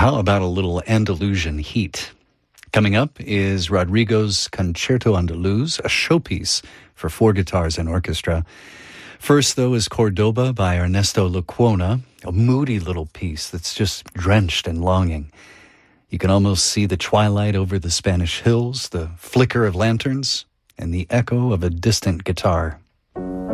How about a little Andalusian heat? Coming up is Rodrigo's Concerto Andaluz, a showpiece for 4 guitars and orchestra. First, though, is Cordoba by Ernesto Lecuona, a moody little piece that's just drenched in longing. You can almost see the twilight over the Spanish hills, the flicker of lanterns, and the echo of a distant guitar.